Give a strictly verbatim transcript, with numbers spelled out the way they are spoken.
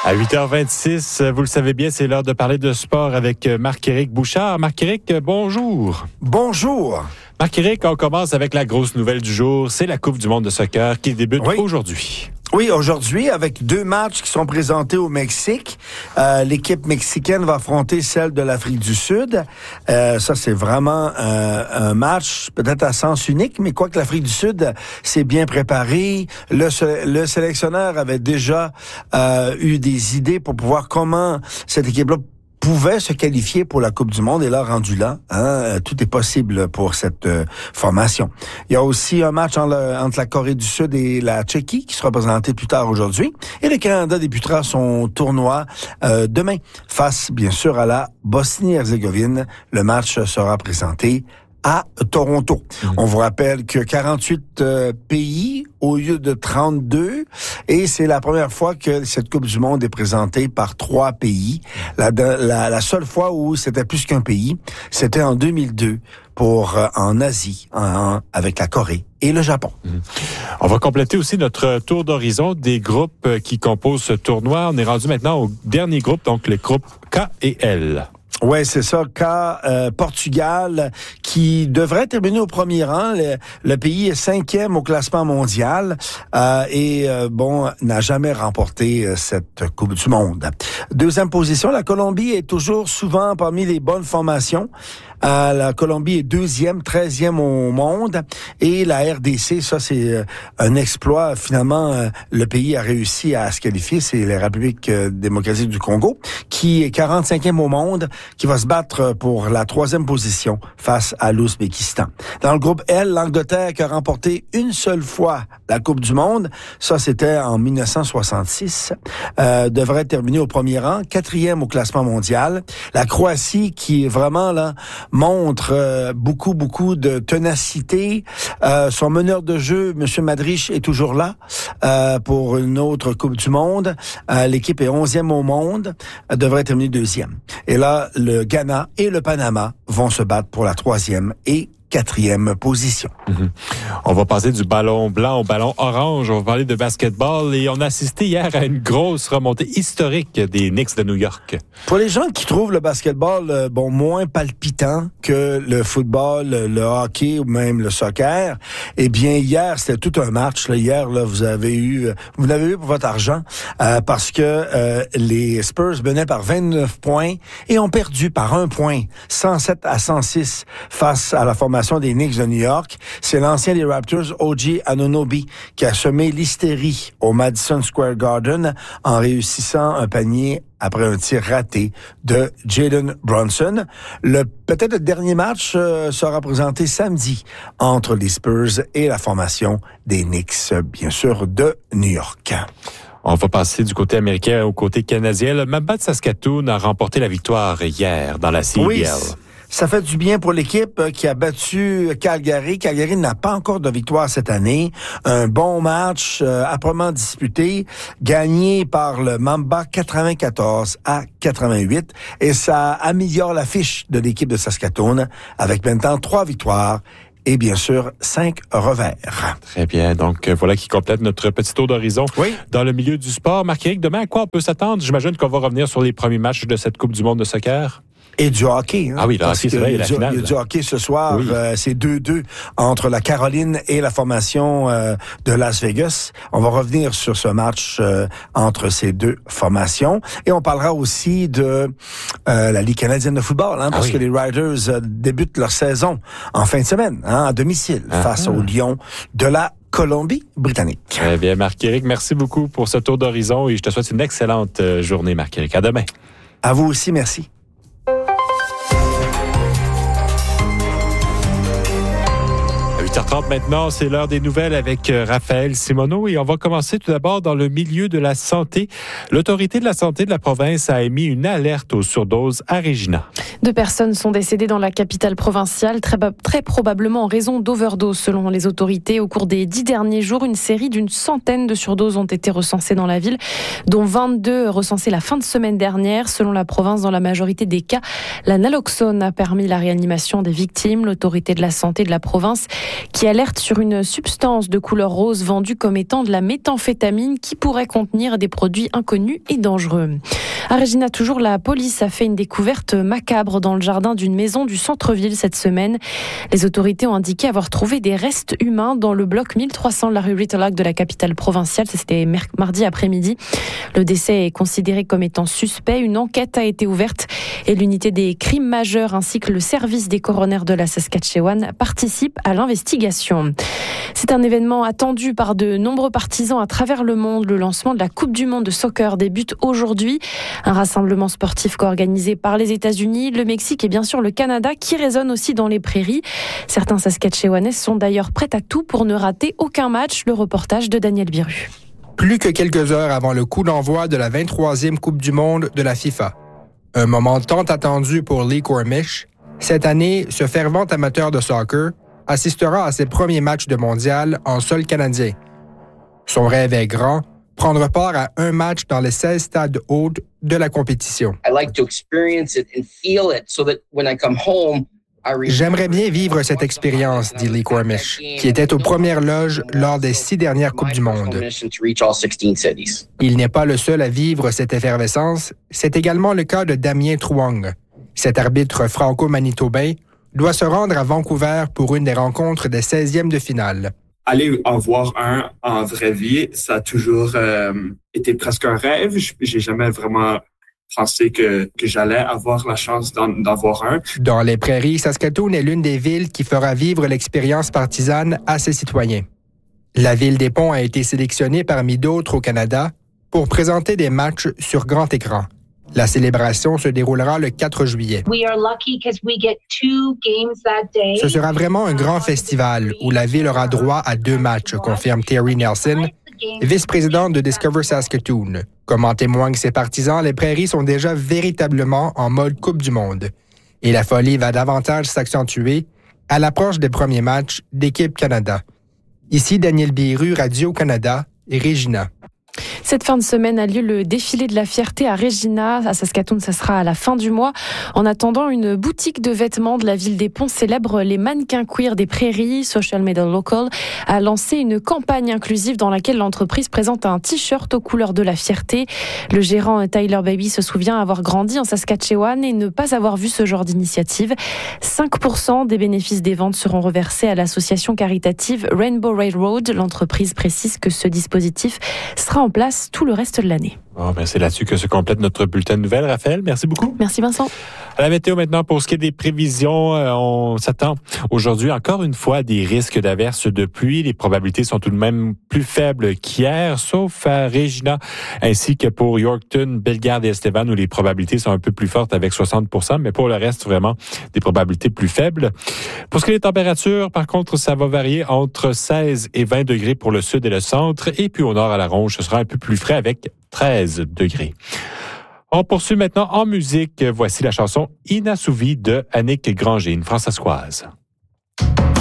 À huit heures vingt-six, vous le savez bien, c'est l'heure de parler de sport avec Marc-Éric Bouchard. Marc-Éric, bonjour. Bonjour. Marc-Éric, on commence avec la grosse nouvelle du jour. C'est la Coupe du monde de soccer qui débute oui. aujourd'hui. Oui, aujourd'hui, avec deux matchs qui sont présentés au Mexique. Euh, l'équipe mexicaine va affronter celle de l'Afrique du Sud. Euh, ça, c'est vraiment euh, un match peut-être à sens unique, mais quoi que l'Afrique du Sud s'est bien préparé. Le, le sélectionneur avait déjà euh, eu des idées pour pouvoir comment cette équipe-là pouvait se qualifier pour la Coupe du monde et là, rendu là, hein, tout est possible pour cette euh, formation. Il y a aussi un match en le, entre la Corée du Sud et la Tchéquie qui sera présenté plus tard aujourd'hui. Et le Canada débutera son tournoi euh, demain face, bien sûr, à la Bosnie-Herzégovine. Le match sera présenté à Toronto. Mmh. On vous rappelle que quarante-huit euh, pays au lieu de trente-deux et c'est la première fois que cette Coupe du monde est présentée par trois pays. La, la, la seule fois où c'était plus qu'un pays, c'était en deux mille deux pour euh, en Asie, en, avec la Corée et le Japon. Mmh. On va compléter aussi notre tour d'horizon des groupes qui composent ce tournoi. On est rendu maintenant au dernier groupe, donc les groupes K et L. Ouais, c'est ça. K, euh, Portugal, qui devrait terminer au premier rang. Le, le pays est cinquième au classement mondial euh, et euh, bon, n'a jamais remporté euh, cette Coupe du monde. Deuxième position, la Colombie est toujours souvent parmi les bonnes formations. Euh, la Colombie est deuxième, treizième au monde. Et la R D C, ça c'est euh, un exploit. Finalement, euh, le pays a réussi à se qualifier. C'est la République euh, démocratique du Congo, qui est quarante-cinquième au monde, qui va se battre pour la troisième position face à l'Ouzbékistan. Dans le groupe L, l'Angleterre qui a remporté une seule fois la Coupe du monde, ça c'était en dix-neuf cent soixante-six, euh, devrait terminer au premier rang, quatrième au classement mondial. La Croatie qui est vraiment là montre euh, beaucoup, beaucoup de ténacité. Euh, son meneur de jeu, M. Madrich, est toujours là euh, pour une autre Coupe du monde. Euh, l'équipe est onzième au monde, euh, devrait terminer deuxième. Et là, le Ghana et le Panama vont se battre pour la troisième et quatrième position. Mm-hmm. On va passer du ballon blanc au ballon orange. On va parler de basketball et on a assisté hier à une grosse remontée historique des Knicks de New York. Pour les gens qui trouvent le basketball euh, bon moins palpitant que le football, le hockey ou même le soccer, eh bien hier c'était tout un match. Là. Hier là vous avez eu vous l'avez eu pour votre argent euh, parce que euh, les Spurs menaient par vingt-neuf points et ont perdu par un point, cent sept à cent six face à la formation des Knicks de New York. C'est l'ancien des Raptors, O G Anunoby, qui a semé l'hystérie au Madison Square Garden en réussissant un panier après un tir raté de Jalen Brunson. Le, peut-être le dernier match euh, sera présenté samedi entre les Spurs et la formation des Knicks, bien sûr, de New York. On va passer du côté américain au côté canadien. Le Mamba de Saskatoon a remporté la victoire hier dans la C E B L. Oui. Ça fait du bien pour l'équipe qui a battu Calgary. Calgary n'a pas encore de victoire cette année. Un bon match, euh, âprement disputé, gagné par le Mamba quatre-vingt-quatorze à quatre-vingt-huit. Et ça améliore la fiche de l'équipe de Saskatoon avec maintenant trois victoires et bien sûr cinq revers. Très bien. Donc voilà qui complète notre petit tour d'horizon oui. dans le milieu du sport. Marc-Éric, demain, à quoi on peut s'attendre? J'imagine qu'on va revenir sur les premiers matchs de cette Coupe du monde de soccer. Et du hockey. Hein, ah oui, le hockey, c'est vrai, il y a la finale. Il y a du hockey ce soir. Oui. Euh, c'est deux deux entre la Caroline et la formation euh, de Las Vegas. On va revenir sur ce match euh, entre ces deux formations. Et on parlera aussi de euh, la Ligue canadienne de football, hein, parce ah oui. que les Riders euh, débutent leur saison en fin de semaine, hein, à domicile, ah face ah. aux Lions de la Colombie-Britannique. Très bien, Marc-Éric, merci beaucoup pour ce tour d'horizon et je te souhaite une excellente journée, Marc-Éric. À demain. À vous aussi, merci. huit heures trente maintenant, c'est l'heure des nouvelles avec Raphaël Simoneau et on va commencer tout d'abord dans le milieu de la santé. L'autorité de la santé de la province a émis une alerte aux surdoses à Regina. Deux personnes sont décédées dans la capitale provinciale, très, très probablement en raison d'overdose selon les autorités. Au cours des dix derniers jours, une série d'une centaine de surdoses ont été recensées dans la ville, dont vingt-deux recensées la fin de semaine dernière. Selon la province, dans la majorité des cas, la naloxone a permis la réanimation des victimes. L'autorité de la santé de la province qui alerte sur une substance de couleur rose vendue comme étant de la méthamphétamine qui pourrait contenir des produits inconnus et dangereux. À Regina, toujours, la police a fait une découverte macabre dans le jardin d'une maison du centre-ville cette semaine. Les autorités ont indiqué avoir trouvé des restes humains dans le bloc mille trois cents de la rue Ritterlock de la capitale provinciale. C'était mardi après-midi. Le décès est considéré comme étant suspect. Une enquête a été ouverte et l'unité des crimes majeurs ainsi que le service des coronaires de la Saskatchewan participent à l'investigation. C'est un événement attendu par de nombreux partisans à travers le monde. Le lancement de la Coupe du monde de soccer débute aujourd'hui. Un rassemblement sportif co-organisé par les États-Unis, le Mexique et bien sûr le Canada qui résonne aussi dans les prairies. Certains Saskatchewanais sont d'ailleurs prêts à tout pour ne rater aucun match. Le reportage de Daniel Biru. Plus que quelques heures avant le coup d'envoi de la vingt-troisième Coupe du monde de la FIFA. Un moment tant attendu pour Lee Cormish. Cette année, ce fervent amateur de soccer assistera à ses premiers matchs de mondial en sol canadien. Son rêve est grand, prendre part à un match dans les seize stades hôtes de la compétition. J'aimerais bien vivre cette expérience, dit Lee Cormish, qui était aux premières loges lors des six dernières Coupes du monde. Il n'est pas le seul à vivre cette effervescence, c'est également le cas de Damien Truong. Cet arbitre franco-manitobain doit se rendre à Vancouver pour une des rencontres des seizièmes de finale. Aller en voir un en vraie vie, ça a toujours euh, été presque un rêve. J'ai jamais vraiment pensé que, que j'allais avoir la chance d'en, d'en voir un. Dans les prairies, Saskatoon est l'une des villes qui fera vivre l'expérience partisane à ses citoyens. La ville des Ponts a été sélectionnée parmi d'autres au Canada pour présenter des matchs sur grand écran. La célébration se déroulera le quatre juillet. Ce sera vraiment un grand festival où la ville aura droit à deux matchs, confirme Terry Nelson, vice-présidente de Discover Saskatoon. Comme en témoignent ses partisans, les prairies sont déjà véritablement en mode Coupe du monde. Et la folie va davantage s'accentuer à l'approche des premiers matchs d'Équipe Canada. Ici Daniel Biru, Radio-Canada et Regina. Cette fin de semaine a lieu le défilé de la fierté à Regina. À Saskatoon, ça sera à la fin du mois. En attendant, une boutique de vêtements de la ville des Ponts célèbre les mannequins queer des prairies. Social Media Local a lancé une campagne inclusive dans laquelle l'entreprise présente un t-shirt aux couleurs de la fierté. Le gérant Tyler Baby se souvient avoir grandi en Saskatchewan et ne pas avoir vu ce genre d'initiative. cinq pour cent des bénéfices des ventes seront reversés à l'association caritative Rainbow Railroad. L'entreprise précise que ce dispositif sera en place tout le reste de l'année. Bon, ben c'est là-dessus que se complète notre bulletin de nouvelles. Raphaël, merci beaucoup. Merci Vincent. À la météo maintenant, pour ce qui est des prévisions, on s'attend aujourd'hui encore une fois à des risques d'averses de pluie. Les probabilités sont tout de même plus faibles qu'hier, sauf à Regina, ainsi que pour Yorkton, Bellegarde et Estevan, où les probabilités sont un peu plus fortes avec soixante pour cent, mais pour le reste, vraiment, des probabilités plus faibles. Pour ce qui est des températures, par contre, ça va varier entre seize et vingt degrés pour le sud et le centre, et puis au nord à la Ronge, ce sera un peu plus frais avec treize degrés. On poursuit maintenant en musique. Voici la chanson Inassouvie de Annick Granger, une Françaissoise.